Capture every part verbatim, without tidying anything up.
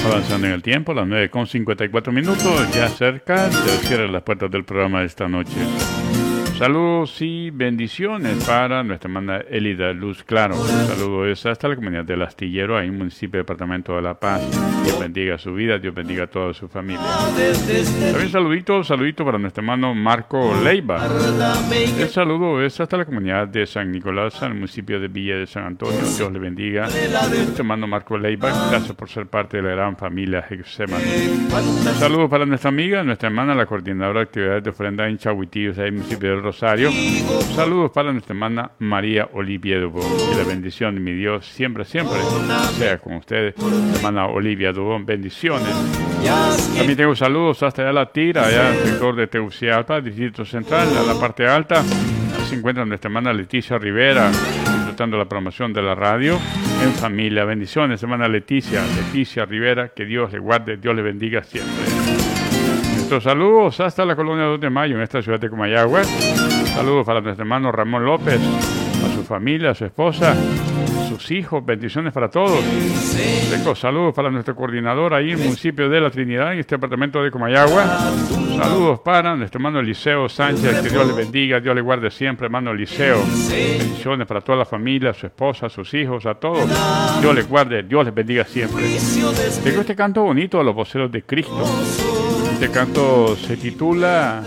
Avanzando en el tiempo, las nueve con cincuenta y cuatro minutos, ya cerca se cierran las puertas del programa de esta noche. Saludos y bendiciones para nuestra hermana Elida Luz Claro. Saludos hasta la comunidad del Astillero, ahí en el municipio y departamento de La Paz. Dios bendiga su vida, Dios bendiga a toda su familia. También saludito, saludito para nuestro hermano Marco Leiva. El saludo es hasta la comunidad de San Nicolás, en el municipio de Villa de San Antonio. Dios le bendiga. Nuestro hermano Marco Leiva, gracias por ser parte de la gran familia Getsemaní. Saludos para nuestra amiga, nuestra hermana, la coordinadora de actividades de ofrenda en Chahuitillos, ahí en el municipio de Rosario. Saludos para nuestra hermana María Olivia Dubón. Que la bendición de mi Dios siempre, siempre sea con ustedes. Hermana Olivia Dubón, bendiciones. También tengo saludos hasta allá la Tira, allá en el sector de Tegucigalpa, Distrito Central, a la parte alta. Ahí se encuentra nuestra hermana Leticia Rivera, disfrutando la promoción de la radio en familia. Bendiciones, hermana Leticia, Leticia Rivera, que Dios le guarde, Dios le bendiga siempre. Nuestros saludos hasta la colonia dos de mayo en esta ciudad de Comayagua. Saludos para nuestro hermano Ramón López, a su familia, a su esposa, a sus hijos. Bendiciones para todos. Tengo saludos para nuestro coordinador ahí en el municipio de La Trinidad, en este departamento de Comayagua. Saludos para nuestro hermano Eliseo Sánchez, que Dios le bendiga, Dios le guarde siempre, hermano Eliseo. Bendiciones para toda la familia, a su esposa, a sus hijos, a todos. Dios les guarde, Dios les bendiga siempre. Tengo este canto bonito a los voceros de Cristo. Este canto se titula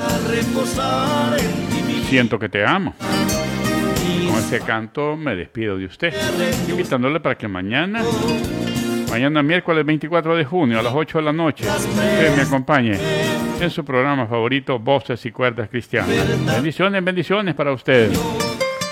Siento que te amo. Con este canto me despido de usted, invitándole para que mañana, mañana miércoles veinticuatro de junio a las ocho de la noche, usted me acompañe en su programa favorito, Voces y Cuerdas Cristianas. Bendiciones, bendiciones para usted.